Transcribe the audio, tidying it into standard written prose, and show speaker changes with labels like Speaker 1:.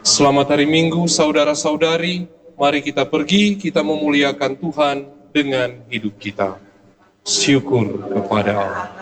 Speaker 1: Selamat hari Minggu, saudara-saudari. Mari kita pergi, kita memuliakan Tuhan dengan hidup kita. Syukur kepada Allah.